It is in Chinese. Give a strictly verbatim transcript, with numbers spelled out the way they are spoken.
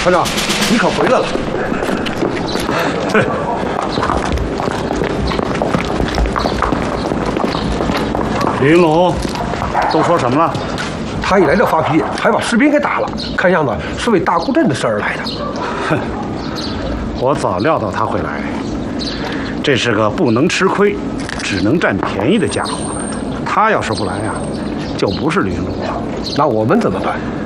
团长，你可回来了。 哼。林龙都说什么了？ 他一来就发脾气，还把士兵给打了，看样子是为大古镇的事儿来的。 哼，我早料到他会来。这是个不能吃亏，只能占便宜的家伙。他要是不来呀、啊，就不是林龙了。 那我们怎么办？